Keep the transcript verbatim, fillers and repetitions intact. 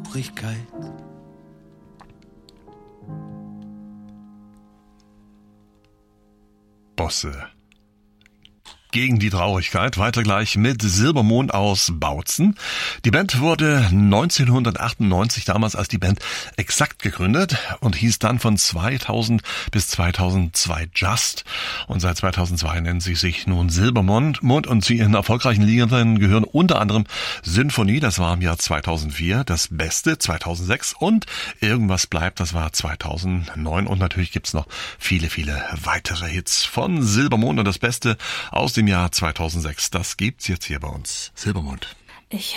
Traurigkeit. Bosse. Gegen die Traurigkeit, weiter gleich mit Silbermond aus Bautzen. Die Band wurde neunzehnhundertachtundneunzig, damals als die Band Exakt gegründet und hieß dann von zweitausend bis zweitausendzwei Just. Und seit zweitausendzwei nennen sie sich nun Silbermond. Mond und zu ihren erfolgreichen Liedern gehören unter anderem Symphonie, das war im Jahr zweitausendvier, Das Beste zweitausendsechs und Irgendwas bleibt, das war zweitausendneun. Und natürlich gibt's noch viele, viele weitere Hits von Silbermond und Das Beste aus dem Jahr zweitausendsechs. Das gibt's jetzt hier bei uns. Silbermond. Ich